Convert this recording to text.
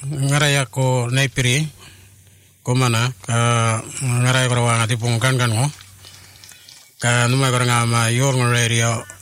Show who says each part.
Speaker 1: ngaraya ko naipiri ko mana ngaraya ko rawa ngati pungkan kan ngo ka numai ko nga ma yor ngo radio